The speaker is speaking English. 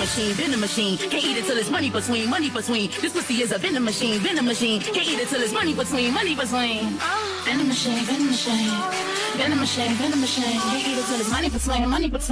machine, venom machine. Can't eat it till it's money between, money between. This pussy is a venom machine, venom machine. Can't eat it till it's money between, money between. Venom machine, venom machine. Venom machine, venom machine. Can't eat it till it's money between, money between.